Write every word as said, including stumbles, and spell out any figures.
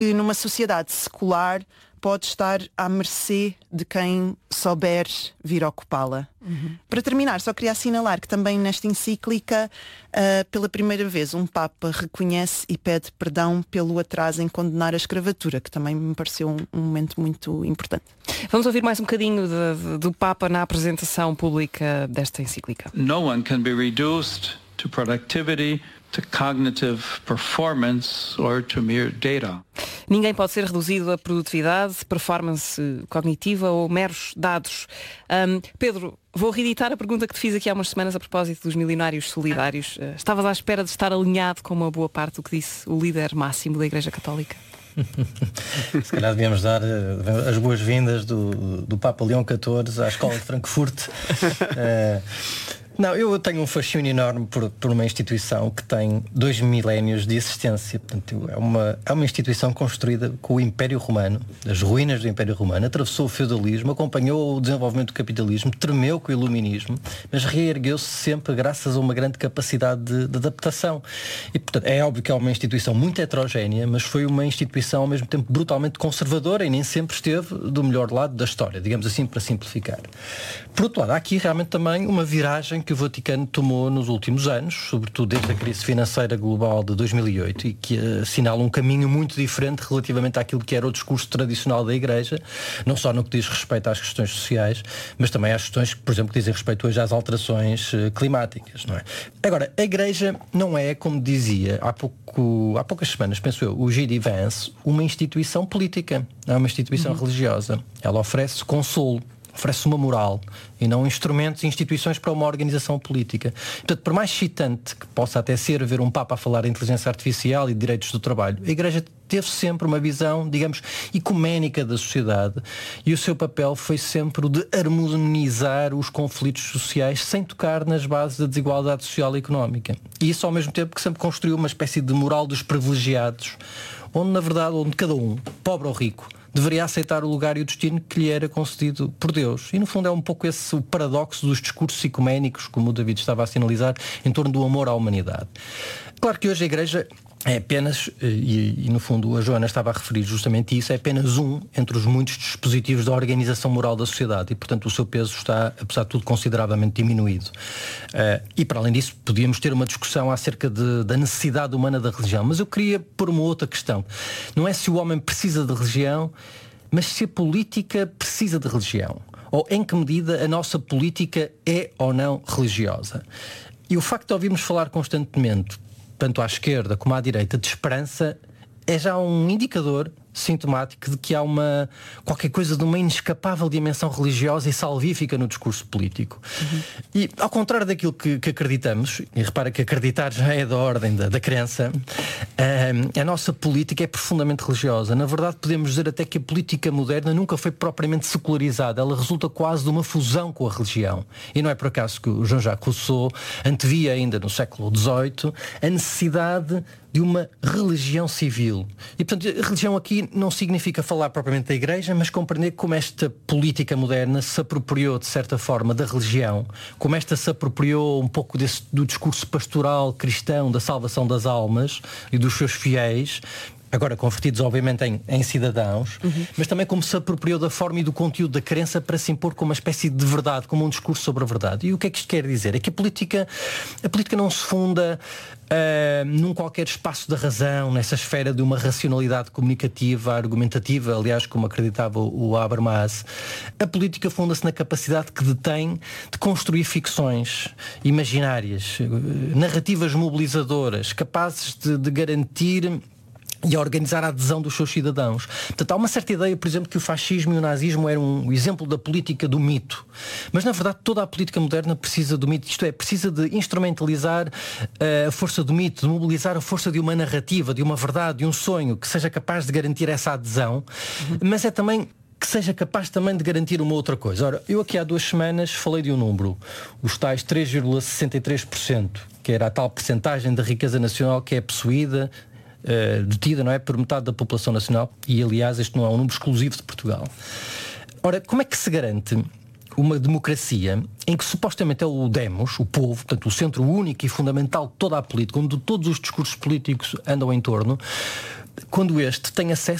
que numa sociedade secular pode estar à mercê de quem souber vir ocupá-la. Uhum. Para terminar, só queria assinalar que também nesta encíclica, uh, pela primeira vez, um Papa reconhece e pede perdão pelo atraso em condenar a escravatura, que também me pareceu um, um momento muito importante. Vamos ouvir mais um bocadinho de, de, do Papa na apresentação pública desta encíclica. No one can be reduced to productivity, to cognitive performance or to mere data. Ninguém pode ser reduzido a produtividade, performance cognitiva ou meros dados. Um, Pedro, vou reeditar a pergunta que te fiz aqui há umas semanas a propósito dos milionários solidários. Uh, estavas à espera de estar alinhado com uma boa parte do que disse o líder máximo da Igreja Católica? Se calhar devíamos dar uh, as boas-vindas do, do Papa Leão catorze à Escola de Frankfurt. uh, Não, eu tenho um fascínio enorme por, por uma instituição que tem dois milénios de existência. Portanto, é uma, é uma instituição construída com o Império Romano, as ruínas do Império Romano, atravessou o feudalismo, acompanhou o desenvolvimento do capitalismo, tremeu com o iluminismo, mas reergueu-se sempre graças a uma grande capacidade de, de adaptação. E, portanto, é óbvio que é uma instituição muito heterogénea, mas foi uma instituição ao mesmo tempo brutalmente conservadora e nem sempre esteve do melhor lado da história, digamos assim, para simplificar. Por outro lado, há aqui realmente também uma viragem que o Vaticano tomou nos últimos anos, sobretudo desde a crise financeira global de dois mil e oito, e que assinala um caminho muito diferente relativamente àquilo que era o discurso tradicional da Igreja, não só no que diz respeito às questões sociais, mas também às questões que, por exemplo, dizem respeito hoje às alterações climáticas, não é? Agora, a Igreja não é, como dizia há pouco, há poucas semanas, penso eu, o J D Vance, uma instituição política, é uma instituição uhum. religiosa. Ela oferece consolo, oferece uma moral e não instrumentos e instituições para uma organização política. Portanto, por mais excitante que possa até ser ver um Papa a falar de inteligência artificial e de direitos do trabalho, a Igreja teve sempre uma visão, digamos, ecuménica da sociedade e o seu papel foi sempre o de harmonizar os conflitos sociais sem tocar nas bases da desigualdade social e económica. E isso ao mesmo tempo que sempre construiu uma espécie de moral dos privilegiados, onde na verdade, onde cada um, pobre ou rico, deveria aceitar o lugar e o destino que lhe era concedido por Deus. E no fundo é um pouco esse o paradoxo dos discursos ecuménicos, como o David estava a sinalizar, em torno do amor à humanidade. Claro que hoje a Igreja é apenas, e, e no fundo a Joana estava a referir justamente isso, é apenas um entre os muitos dispositivos da organização moral da sociedade e, portanto, o seu peso está, apesar de tudo, consideravelmente diminuído. Uh, e, para além disso, podíamos ter uma discussão acerca de, da necessidade humana da religião, mas eu queria pôr uma outra questão. Não é se o homem precisa de religião, mas se a política precisa de religião. Ou em que medida a nossa política é ou não religiosa. E o facto de ouvirmos falar constantemente, tanto à esquerda como à direita, de esperança, é já um indicador sintomático de que há uma qualquer coisa de uma inescapável dimensão religiosa e salvífica no discurso político. Uhum. E ao contrário daquilo que, que acreditamos, e repara que acreditar já é da ordem da, da crença, uh, a nossa política é profundamente religiosa. Na verdade, podemos dizer até que a política moderna nunca foi propriamente secularizada. Ela resulta quase de uma fusão com a religião. E não é por acaso que o Jean-Jacques Rousseau antevia ainda no século dezoito a necessidade de uma religião civil. E, portanto, a religião aqui não significa falar propriamente da Igreja, mas compreender como esta política moderna se apropriou, de certa forma, da religião, como esta se apropriou um pouco desse, do discurso pastoral cristão da salvação das almas e dos seus fiéis, agora convertidos obviamente em, em cidadãos, uhum. mas também como se apropriou da forma e do conteúdo da crença para se impor como uma espécie de verdade, como um discurso sobre a verdade. E o que é que isto quer dizer? É que a política, a política não se funda uh, num qualquer espaço da razão, nessa esfera de uma racionalidade comunicativa, argumentativa, aliás, como acreditava o Habermas. A política funda-se na capacidade que detém de construir ficções imaginárias, narrativas mobilizadoras, capazes de, de garantir e a organizar a adesão dos seus cidadãos. Portanto, há uma certa ideia, por exemplo, que o fascismo e o nazismo eram um exemplo da política do mito. Mas, na verdade, toda a política moderna precisa do mito. Isto é, precisa de instrumentalizar uh, a força do mito, de mobilizar a força de uma narrativa, de uma verdade, de um sonho, que seja capaz de garantir essa adesão. Uhum. Mas é também que seja capaz também de garantir uma outra coisa. Ora, eu aqui há duas semanas falei de um número, os tais três vírgula sessenta e três por cento, que era a tal percentagem da riqueza nacional que é possuída, Uh, detida, não é, por metade da população nacional, e aliás este não é um número exclusivo de Portugal. Ora, como é que se garante uma democracia em que supostamente é o demos, o povo, portanto o centro único e fundamental de toda a política, onde todos os discursos políticos andam em torno, quando este tem acesso